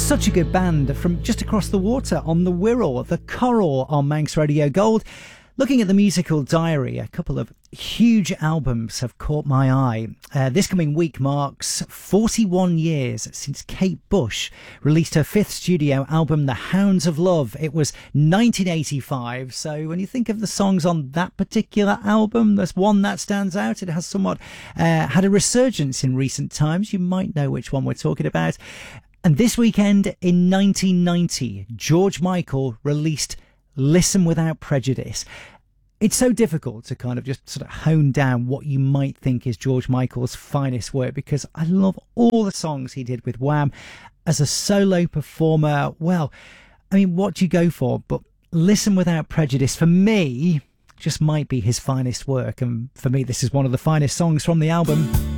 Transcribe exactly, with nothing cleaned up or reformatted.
Such a good band from just across the water on the Wirral, the Coral on Manx Radio Gold. Looking at the musical diary, a couple of huge albums have caught my eye. Uh, this coming week marks forty-one years since Kate Bush released her fifth studio album, The Hounds of Love. It was nineteen eighty-five, so when you think of the songs on that particular album, there's one that stands out. It has somewhat uh, had a resurgence in recent times. You might know which one we're talking about. And this weekend in nineteen ninety, George Michael released Listen Without Prejudice. It's so difficult to kind of just sort of hone down what you might think is George Michael's finest work, because I love all the songs he did with Wham. As a solo performer, well, I mean, what do you go for? But Listen Without Prejudice, for me, just might be his finest work. And for me, this is one of the finest songs from the album.